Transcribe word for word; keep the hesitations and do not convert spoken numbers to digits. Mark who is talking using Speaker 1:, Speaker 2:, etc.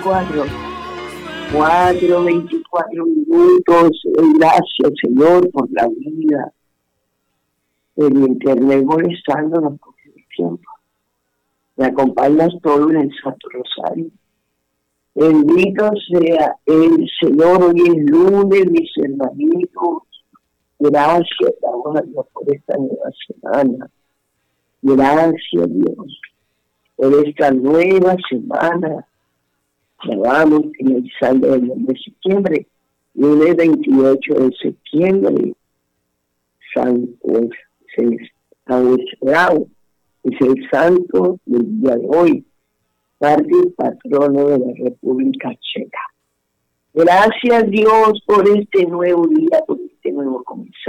Speaker 1: veinticuatro. cuatro, veinticuatro minutos. Gracias, Señor, por la vida. El internet molestándonos por el tiempo. Me acompañas todo en el Santo Rosario. Bendito sea el Señor. Hoy es lunes, mis hermanitos. Gracias, damos a Dios por esta nueva semana. Gracias, Dios, por esta nueva semana. Ya vamos finalizando el mes de septiembre, lunes veintiocho de septiembre. San Wenceslao es el santo del día de hoy, mártir patrono de la República Checa. Gracias, Dios, por este nuevo día, por este nuevo comenzar.